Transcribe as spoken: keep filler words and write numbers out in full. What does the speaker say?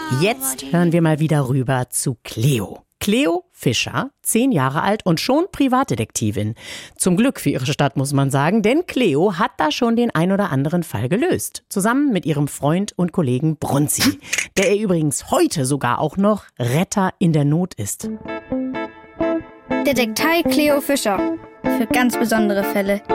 Jetzt hören wir mal wieder rüber zu Cleo. Cleo Fischer, zehn Jahre alt und schon Privatdetektivin. Zum Glück für ihre Stadt, muss man sagen, denn Cleo hat da schon den ein oder anderen Fall gelöst. Zusammen mit ihrem Freund und Kollegen Brunzi, der ihr übrigens heute sogar auch noch Retter in der Not ist. Detektei Cleo Fischer. Für ganz besondere Fälle